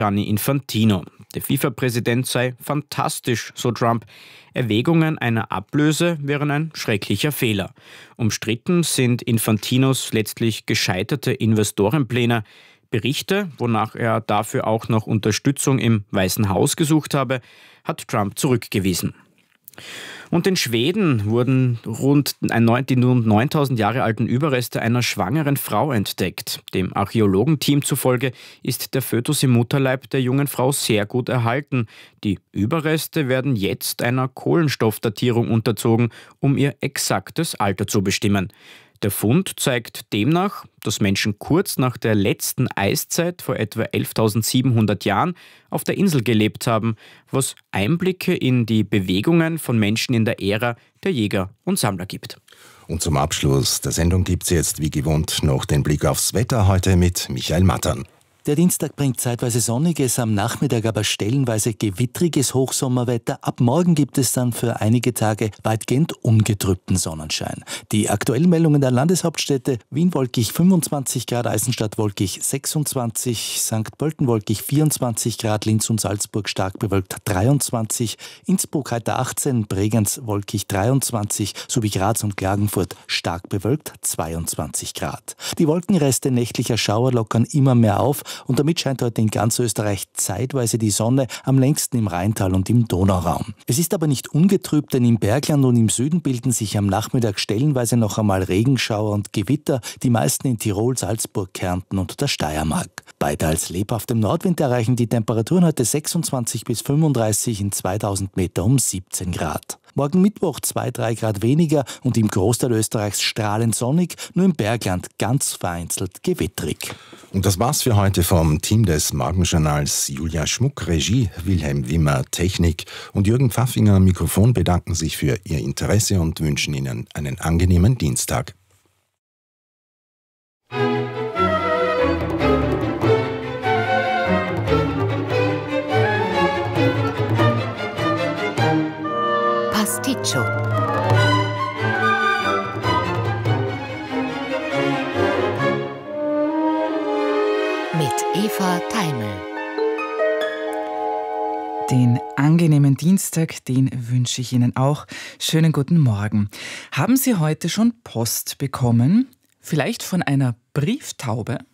Gianni Infantino. Der FIFA-Präsident sei fantastisch, so Trump. Erwägungen einer Ablöse wären ein schrecklicher Fehler. Umstritten sind Infantinos letztlich gescheiterte Investorenpläne. Berichte, wonach er dafür auch noch Unterstützung im Weißen Haus gesucht habe, hat Trump zurückgewiesen. Und in Schweden wurden die rund 9000 Jahre alten Überreste einer schwangeren Frau entdeckt. Dem Archäologenteam zufolge ist der Fötus im Mutterleib der jungen Frau sehr gut erhalten. Die Überreste werden jetzt einer Kohlenstoffdatierung unterzogen, um ihr exaktes Alter zu bestimmen. Der Fund zeigt demnach, dass Menschen kurz nach der letzten Eiszeit vor etwa 11.700 Jahren auf der Insel gelebt haben, was Einblicke in die Bewegungen von Menschen in der Ära der Jäger und Sammler gibt. Und zum Abschluss der Sendung gibt es jetzt wie gewohnt noch den Blick aufs Wetter, heute mit Michael Mattern. Der Dienstag bringt zeitweise sonniges, am Nachmittag aber stellenweise gewittriges Hochsommerwetter. Ab morgen gibt es dann für einige Tage weitgehend ungetrübten Sonnenschein. Die aktuellen Meldungen der Landeshauptstädte: Wien wolkig 25 Grad, Eisenstadt wolkig 26, St. Pölten wolkig 24 Grad, Linz und Salzburg stark bewölkt 23, Innsbruck heiter 18, Bregenz wolkig 23 sowie Graz und Klagenfurt stark bewölkt 22 Grad. Die Wolkenreste nächtlicher Schauer lockern immer mehr auf. Und damit scheint heute in ganz Österreich zeitweise die Sonne, am längsten im Rheintal und im Donauraum. Es ist aber nicht ungetrübt, denn im Bergland und im Süden bilden sich am Nachmittag stellenweise noch einmal Regenschauer und Gewitter, die meisten in Tirol, Salzburg, Kärnten und der Steiermark. Bei teils lebhaftem Nordwind erreichen die Temperaturen heute 26 bis 35, in 2000 Meter um 17 Grad. Morgen Mittwoch 2-3 Grad weniger und im Großteil Österreichs strahlend sonnig, nur im Bergland ganz vereinzelt gewittrig. Und das war's für heute vom Team des Morgenjournals. Julia Schmuck, Regie, Wilhelm Wimmer, Technik und Jürgen Pfaffinger am Mikrofon bedanken sich für Ihr Interesse und wünschen Ihnen einen angenehmen Dienstag. Pasticcio. Mit Eva Teimel. Den angenehmen Dienstag, den wünsche ich Ihnen auch. Schönen guten Morgen. Haben Sie heute schon Post bekommen? Vielleicht von einer Brieftaube?